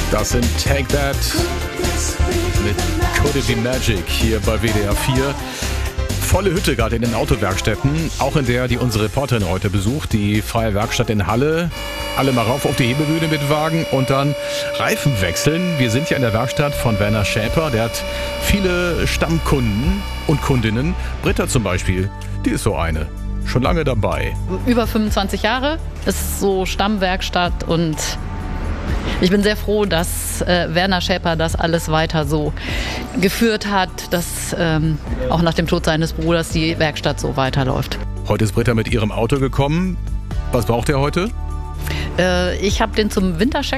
Das sind Take That mit Could It Be Magic hier bei WDR 4. Volle Hütte gerade in den Autowerkstätten, auch in der, die unsere Reporterin heute besucht, die freie Werkstatt in Halle. Alle mal rauf auf die Hebebühne mit Wagen und dann Reifen wechseln. Wir sind ja in der Werkstatt von Werner Schäper, der hat viele Stammkunden und Kundinnen. Britta zum Beispiel, die ist so eine, schon lange dabei. Über 25 Jahre ist so Stammwerkstatt und ich bin sehr froh, dass Werner Schäper das alles weiter so geführt hat, dass auch nach dem Tod seines Bruders die Werkstatt so weiterläuft. Heute ist Britta mit ihrem Auto gekommen. Was braucht ihr heute? Ich habe den zum Wintercheck